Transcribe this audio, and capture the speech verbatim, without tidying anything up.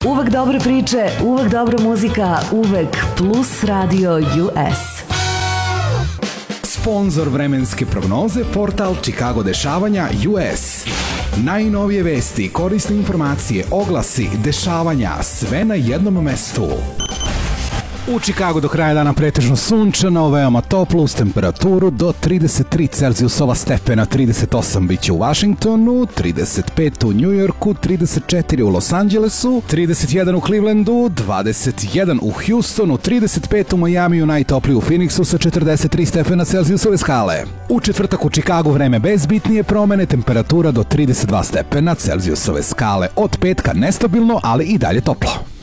Uvek dobre priče, uvek dobra muzika, uvek Plus Radio U S. Sponzor vremenske prognoze, portal Chicago dešavanja U S. Najnovije vesti, korisne informacije, oglasi, dešavanja, sve na jednom mestu. U Chicagu do kraja dana pretežno sunčano, veoma toplo uz temperaturu do trideset tri Celzijusova stepena, trideset osam biće u Washingtonu, trideset pet u New Yorku, trideset četiri u Los Angelesu, trideset jedan u Clevelandu, dvadeset jedan u Houstonu, trideset pet u Majamiju, najtopliji u Phoenixu sa četrdeset tri stepena Celzijusove skale. U četvrtak u Chicagu vreme bez bitnije promene, temperatura do trideset dva stepena Celzijusove skale. Od petka nestabilno, ali i dalje toplo.